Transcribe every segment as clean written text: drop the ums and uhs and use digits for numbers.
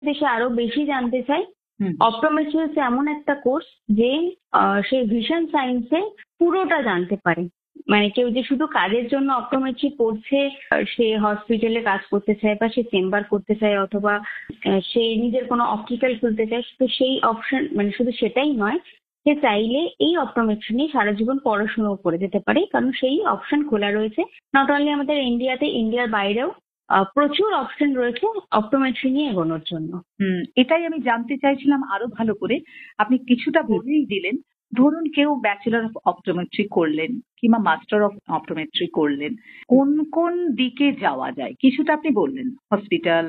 দেশে আরো বেশি জানতে চায়, হুম। অপটোমেট্রি হচ্ছে এমন একটা কোর্স যে সে ভিশন সায়েন্সে পুরোটা জানতে পারে। মানে কেউ যে শুধু কাজের জন্য অপটোমেট্রি পড়ছে, সে হসপিটালে কাজ করতে চায় বা সে চেম্বার করতে চায়, অথবা সে নিজের কোনো অপটিক্যাল খুলতে চায়, তো সেই অপশন মানে শুধু সেটাই নয়, সে চাইলে এই অপটোমেট্রি নিয়ে সারা জীবন পড়াশোনাও করে যেতে পারে, কারণ সেই অপশন খোলা রয়েছে। নট অনলি আমাদের ইন্ডিয়াতে, ইন্ডিয়ার বাইরেও প্রচুর অপশন রয়েছে অপটোমেট্রি নিয়ে এগোনোর জন্য। এটাই আমি জানতে চাইছিলাম আরো ভালো করে। আপনি কিছুটা বলেই দিলেন। ধরুন কেউ ব্যাচেলর অফ অপটোমেট্রি করলেন কিংবা মাস্টার অফ অপটোমেট্রি করলেন, কোন কোন দিকে যাওয়া যায় কিছুটা আপনি বললেন। হসপিটাল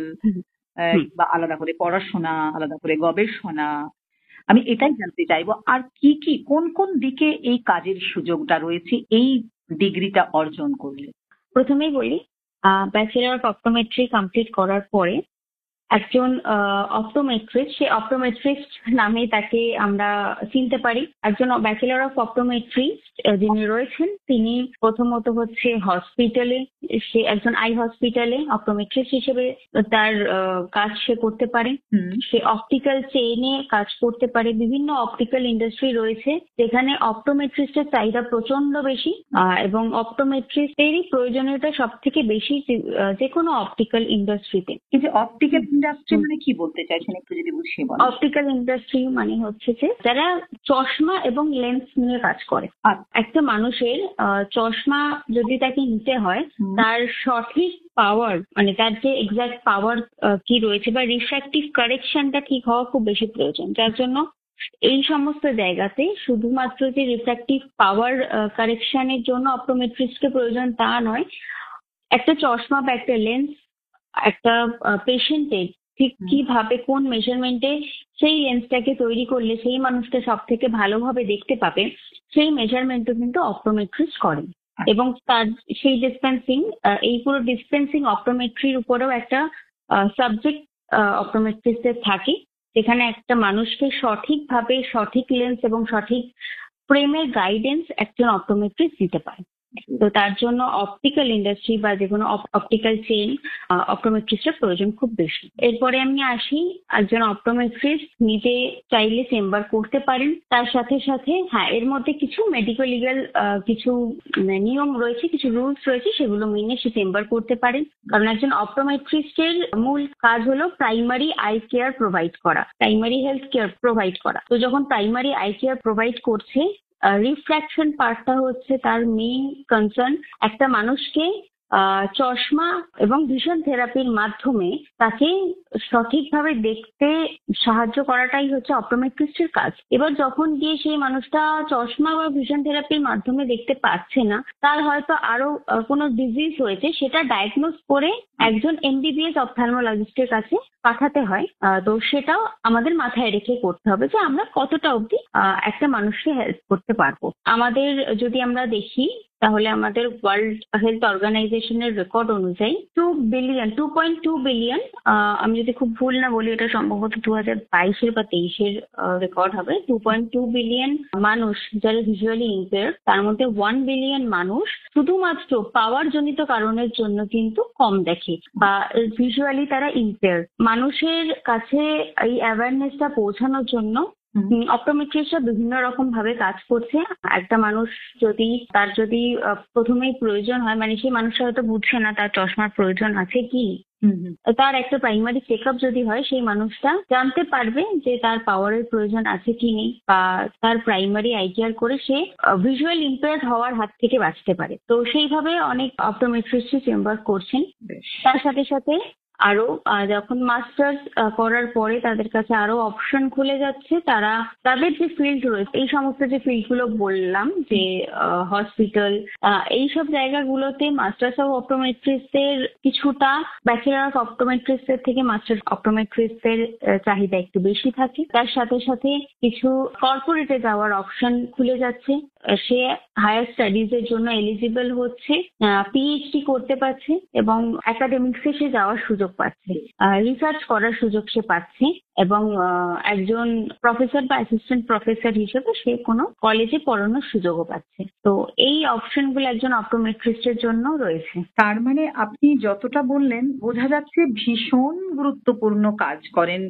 বা আলাদা করে পড়াশোনা, আলাদা করে গবেষণা, আমি এটাই জানতে চাইবো। আর কি কি কোন কোন দিকে এই কাজের সুযোগটা রয়েছে এই ডিগ্রিটা অর্জন করলে? প্রথমেই বলি, ব্যাচেলর অফ অপটোমেট্রি কমপ্লিট করার পরে একজন অপটোমেট্রিস্ট, সে অপটোমেট্রিস্ট নামে তাকে আমরা চিনতে পারি। একজন ব্যাচেলর অফ অপটোমেট্রিস্ট যিনি রয়েছেন, তিনি প্রথমত হচ্ছে হসপিটালে, সে একজন আই হসপিটালে অপটোমেট্রিস্ট হিসেবে তার কাজ সে করতে পারে। সে অপটিক্যাল চেইনে কাজ করতে পারে। বিভিন্ন অপটিক্যাল ইন্ডাস্ট্রি রয়েছে যেখানে অপটোমেট্রিস্টের চাহিদা প্রচন্ড বেশি, এবং অপটোমেট্রিস্টেরই প্রয়োজনীয়তা সব থেকে বেশি যে কোনো অপটিক্যাল ইন্ডাস্ট্রিতে। এই যে অপটিক্যাল ইন্ডাস্ট্রি মানে কি বলতে চাইছেন একটু যদি বুঝিয়ে বলেন। অপটিক্যাল ইন্ডাস্ট্রি মানে হচ্ছে যে যারা চশমা এবং লেন্স নিয়ে কাজ করে। একটা মানুষের চশমা যদি তাকে নিতে হয়, তার সঠিক পাওয়ার, মানে তার যে এক্সাক্ট পাওয়ার কি রয়েছে বা রিফ্র্যাক্টিভ কারেকশনটা ঠিক হওয়া খুব বেশি প্রয়োজন, যার জন্য এই সমস্ত জায়গাতে শুধুমাত্র যে রিফ্র্যাক্টিভ পাওয়ার কারেকশনের জন্য অপটোমেট্রিস্টকে প্রয়োজন তা নয়, একটা চশমা বা একটা লেন্স একটা পেশেন্টের ঠিক কিভাবে কোন মেজারমেন্টে সেই লেন্সটাকে তৈরি করলে সেই মানুষটা সব থেকে ভালোভাবে দেখতে পাবে, সেই মেজারমেন্টও কিন্তু অপটোমেট্রিস্ট করেন। এবং তার সেই ডিসপেন্সিং, এই পুরো ডিসপেন্সিং অপটোমেট্রির উপরেও একটা সাবজেক্ট অপটোমেট্রিস্টের থাকে, যেখানে একটা মানুষকে সঠিকভাবে সঠিক লেন্স এবং সঠিক ফ্রেমের গাইডেন্স একজন অপটোমেট্রিস্ট দিতে পারে। তো তার জন্য অপটিক্যাল ইন্ডাস্ট্রি বা যে কোনো অপটিক্যাল চেইন অপটোমেট্রিস্টের প্রয়োজন খুব বেশি। এরপরে আমি আসি, একজন অপটোমেট্রিস্ট নিজে চাইলে চেম্বার করতে পারেন। তার সাথে সাথে হ্যাঁ, এর মধ্যে কিছু মেডিকো লিগাল কিছু নিয়ম রয়েছে, কিছু রুলস রয়েছে, সেগুলো মেনে সে চেম্বার করতে পারেন। কারণ একজন অপটোমেট্রিস্টের মূল কাজ হলো প্রাইমারি আই কেয়ার প্রোভাইড করা, প্রাইমারি হেলথ কেয়ার প্রোভাইড করা। তো যখন প্রাইমারি আই কেয়ার প্রোভাইড করছে, রিফ্র্যাকশন পার্টটা হচ্ছে তার মেইন কনসার্ন। একটা মানুষকে চশমা এবং ভিশন থেরাপির মাধ্যমে তাকে সঠিকভাবে দেখতে সাহায্য করাটাই হচ্ছে অপটোমেট্রিস্টের কাজ। এবার যখন গিয়ে সেই মানুষটা চশমা বা ভিশন থেরাপির মাধ্যমে দেখতে পাচ্ছে না, তার হয়তো আরো কোনো ডিজিজ হয়েছে, সেটা ডায়াগনোজ করে একজন এমবিবিএস অপথ্যালমোলজিস্টের কাছে পাঠাতে হয়। তো সেটাও আমাদের মাথায় রেখে করতে হবে যে আমরা কতটা অবধি একটা মানুষকে হেল্প করতে পারবো। আমাদের যদি আমরা দেখি, তাহলে আমাদের ওয়ার্ল্ড হেলথ অর্গানাইজেশনের রেকর্ড অনুযায়ী 2.2 বিলিয়ন, আমি যদি খুব ভুল না বলি, এটা সম্ভবত 2022 বা 2023 রেকর্ড হবে, 2.2 বিলিয়ন মানুষ যারা ভিজুয়ালি ইম্পেয়ার্ড, তার মধ্যে 1 বিলিয়ন মানুষ শুধুমাত্র পাওয়ার জনিত কারণের জন্য কিন্তু কম দেখে বা ভিজুয়ালি তারা ইম্পেয়ার্ড। মানুষের কাছে এই অ্যাওয়ারনেসটা পৌঁছানোর জন্য অপটোমেট্রিস্টরা বিভিন্ন রকম ভাবে কাজ করছে। একটা মানুষ তার যদি প্রথমেই প্রয়োজন হয়, মানে সেই মানুষটা হয়তো বুঝছে না তার চশমার প্রয়োজন আছে কি, তার একটা প্রাইমারি চেক আপ যদি হয়, সেই মানুষটা জানতে পারবে যে তার পাওয়ারের প্রয়োজন আছে কি নেই, বা তার প্রাইমারি আই কেয়ার করে সে ভিজুয়াল ইম্পেয়ার্ড হওয়ার হাত থেকে বাঁচতে পারে। তো সেইভাবে অনেক অপটোমেট্রিস্ট চেম্বার করছেন। তার সাথে সাথে আরো যখন মাস্টার্স করার পরে তাদের কাছে আরো অপশন খুলে যাচ্ছে, তারা তাদের যে ফিল্ড রয়েছে, এই সমস্ত যে ফিল্ডগুলো বললাম, যে হসপিটাল, এইসব জায়গাগুলোতে মাস্টার্স অফ অপটোমেট্রিস্টের কিছুটা ব্যাচেলর অফ অপটোমেট্রিস্টের থেকে মাস্টার অপটোমেট্রিস্টের চাহিদা একটু বেশি থাকে। তার সাথে সাথে কিছু কর্পোরেটে যাওয়ার অপশন খুলে যাচ্ছে। সে হায়ার স্টাডিজ এর জন্য এলিজিবল হচ্ছে, পিএইচডি করতে পারছে এবং একাডেমিক্সে সে যাওয়ার সুযোগ পাচ্ছে, রিসার্চ করার সুযোগ সে পাচ্ছে এবং একজন প্রফেসর বা অ্যাসিস্ট্যান্ট প্রফেসর হিসেবে সে কোনো কলেজে পড়ানোর সুযোগও পাচ্ছে। তো এই অপশনগুলো একজন অপটোমেট্রিস্টের জন্য রয়েছে। তার মানে আপনি যতটা বললেন বোঝা যাচ্ছে ভীষণ গুরুত্বপূর্ণ কাজ করেন